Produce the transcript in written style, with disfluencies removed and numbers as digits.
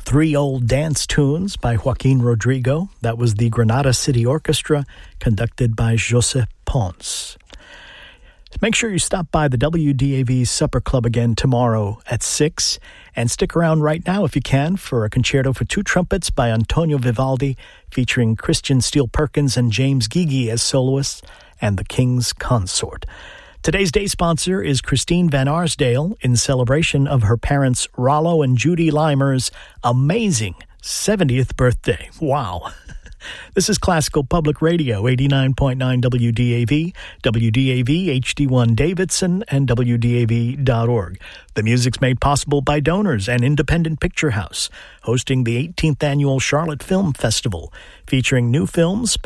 Three Old Dance Tunes by Joaquin Rodrigo. That was the Granada City Orchestra, conducted by José Pons. Make sure you stop by the WDAV Supper Club again tomorrow at 6, and stick around right now if you can for a concerto for two trumpets by Antonio Vivaldi, featuring Christian Steele Perkins and James Gigi as soloists, and the King's Consort. Today's day sponsor is Christine Van Arsdale in celebration of her parents Rollo and Judy Limer's amazing 70th birthday. Wow. This is Classical Public Radio, 89.9 WDAV, WDAV HD1 Davidson, and WDAV.org. The music's made possible by donors and Independent Picture House, hosting the 18th Annual Charlotte Film Festival, featuring new films